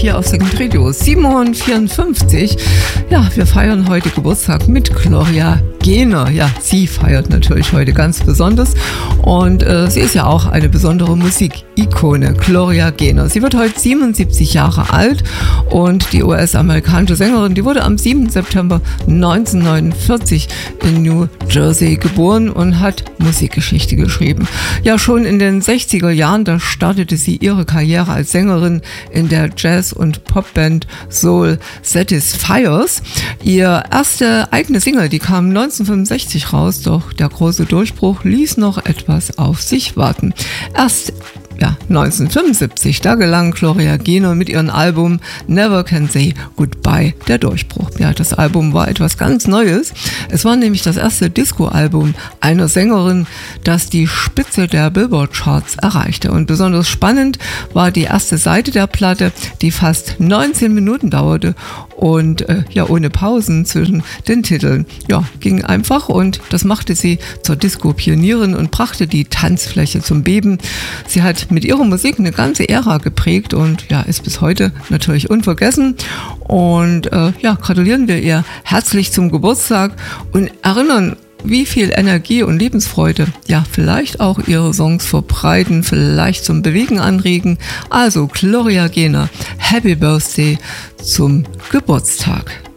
hier auf Second Radio 7:54. Ja, wir feiern heute Geburtstag mit Gloria Gaynor. Ja, sie feiert natürlich heute ganz besonders und sie ist ja auch eine besondere Musikikone, Gloria Gaynor. Sie wird heute 77 Jahre alt und die US-amerikanische Sängerin, die wurde am 7. September 1949 in New Jersey geboren und hat Musikgeschichte geschrieben. Ja, schon in den 60er Jahren, da startete sie ihre Karriere als Sängerin in der Jazz- und Popband Soul Satisfiers. Ihr erste eigene Single, die kam 1965 raus, doch der große Durchbruch ließ noch etwas auf sich warten. Erst 1975, da gelang Gloria Gaynor mit ihrem Album Never Can Say Goodbye der Durchbruch. Ja, das Album war etwas ganz Neues. Es war nämlich das erste Disco-Album einer Sängerin, das die Spitze der Billboard-Charts erreichte. Und besonders spannend war die erste Seite der Platte, die fast 19 Minuten dauerte und ohne Pausen zwischen den Titeln. Ja, ging einfach und das machte sie zur Disco-Pionierin und brachte die Tanzfläche zum Beben. Sie hat mit ihrer Musik eine ganze Ära geprägt und ist bis heute natürlich unvergessen. Und gratulieren wir ihr herzlich zum Geburtstag und erinnern, wie viel Energie und Lebensfreude, vielleicht auch ihre Songs verbreiten, vielleicht zum Bewegen anregen. Also Gloria Gaynor, Happy Birthday zum Geburtstag.